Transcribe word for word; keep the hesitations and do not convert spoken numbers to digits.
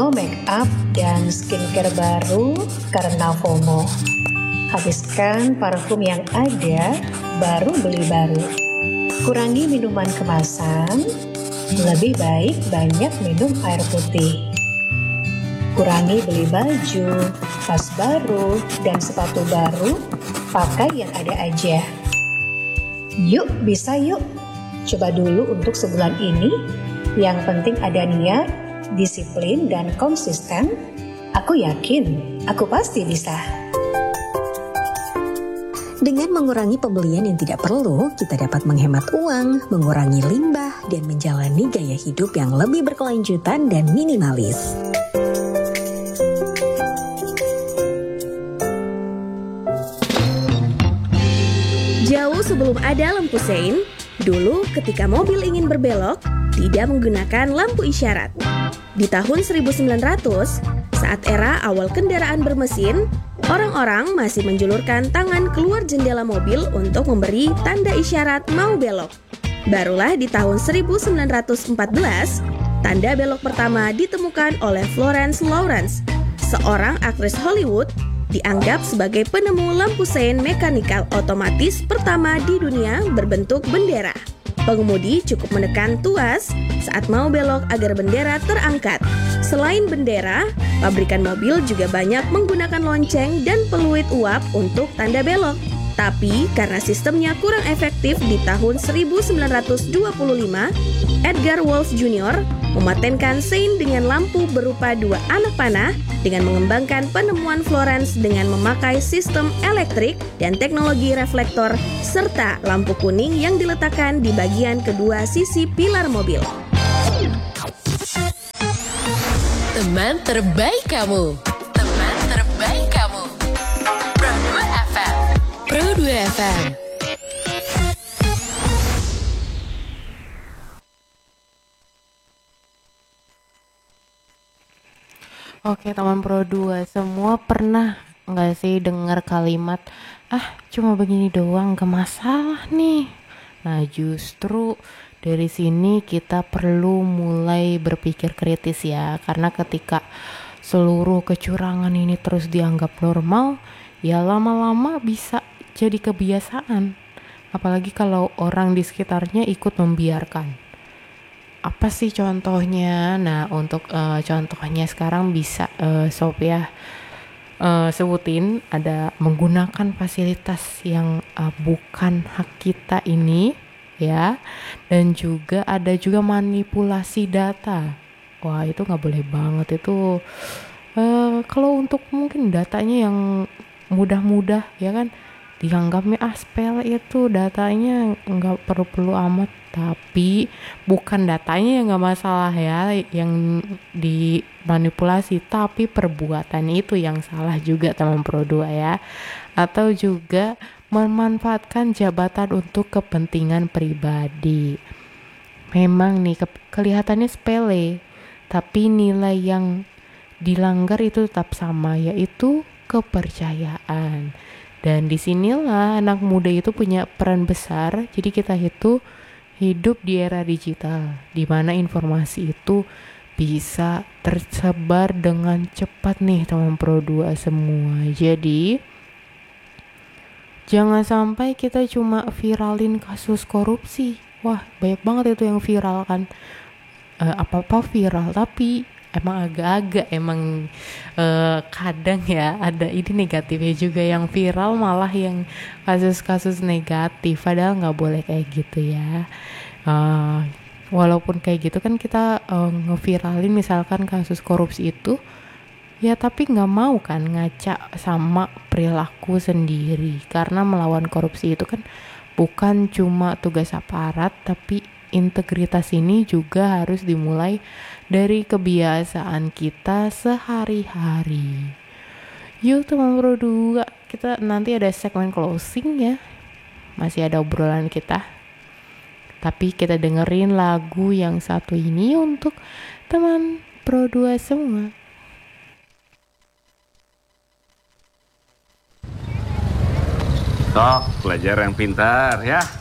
No make up dan skincare baru karena FOMO. Habiskan parfum yang ada, baru beli baru. Kurangi minuman kemasan, lebih baik banyak minum air putih. Kurangi beli baju, tas baru, dan sepatu baru, pakai yang ada aja. Yuk, bisa yuk. Coba dulu untuk sebulan ini, yang penting ada niat, disiplin, dan konsisten. Aku yakin, aku pasti bisa. Dengan mengurangi pembelian yang tidak perlu, kita dapat menghemat uang, mengurangi limbah, dan menjalani gaya hidup yang lebih berkelanjutan dan minimalis. Jauh sebelum ada lampu sein, dulu ketika mobil ingin berbelok, tidak menggunakan lampu isyarat. Di tahun seribu sembilan ratus, saat era awal kendaraan bermesin, orang-orang masih menjulurkan tangan keluar jendela mobil untuk memberi tanda isyarat mau belok. Barulah di tahun seribu sembilan ratus empat belas, tanda belok pertama ditemukan oleh Florence Lawrence, seorang aktris Hollywood, dianggap sebagai penemu lampu sein mekanikal otomatis pertama di dunia berbentuk bendera. Pengemudi cukup menekan tuas saat mau belok agar bendera terangkat. Selain bendera, pabrikan mobil juga banyak menggunakan lonceng dan peluit uap untuk tanda belok. Tapi karena sistemnya kurang efektif di tahun seribu sembilan ratus dua puluh lima, Edgar Walsh Junior mematenkan sein dengan lampu berupa dua anak panah dengan mengembangkan penemuan Florence dengan memakai sistem elektrik dan teknologi reflektor serta lampu kuning yang diletakkan di bagian kedua sisi pilar mobil. Teman terbaik kamu. Teman terbaik kamu. Pro dua F M. Pro dua F M. Oke teman Pro dua, semua pernah nggak sih dengar kalimat, ah cuma begini doang gak masalah nih. Nah justru dari sini kita perlu mulai berpikir kritis ya, karena ketika seluruh kecurangan ini terus dianggap normal, ya lama-lama bisa jadi kebiasaan. Apalagi kalau orang di sekitarnya ikut membiarkan. Apa sih contohnya? Nah untuk uh, contohnya sekarang bisa uh, Sob ya uh, sebutin, ada menggunakan fasilitas yang uh, bukan hak kita ini ya, dan juga ada juga manipulasi data. Wah itu nggak boleh banget itu. Uh, kalau untuk mungkin datanya yang mudah-mudah ya kan, dianggapnya ah sepele itu, datanya nggak perlu-perlu amat. Tapi bukan datanya yang nggak masalah ya yang dimanipulasi, tapi perbuatan itu yang salah juga teman Pro dua ya. Atau juga memanfaatkan jabatan untuk kepentingan pribadi. Memang nih ke- kelihatannya sepele, tapi nilai yang dilanggar itu tetap sama, yaitu kepercayaan. Dan disinilah anak muda itu punya peran besar. Jadi kita itu hidup di era digital, di mana informasi itu bisa tersebar dengan cepat nih teman Pro dua semua. Jadi jangan sampai kita cuma viralin kasus korupsi. Wah banyak banget itu yang viral kan, e, apa-apa viral, tapi emang agak-agak emang uh, kadang ya ada ini negatifnya juga, yang viral malah yang kasus-kasus negatif, padahal nggak boleh kayak gitu ya. Uh, walaupun kayak gitu kan kita uh, ngeviralin misalkan kasus korupsi itu ya, tapi nggak mau kan ngaca sama perilaku sendiri, karena melawan korupsi itu kan bukan cuma tugas aparat, tapi integritas ini juga harus dimulai dari kebiasaan kita sehari-hari. Yuk teman Pro dua, kita nanti ada segmen closing ya, masih ada obrolan kita, tapi kita dengerin lagu yang satu ini untuk teman Pro dua semua. Sok, belajar yang pintar ya.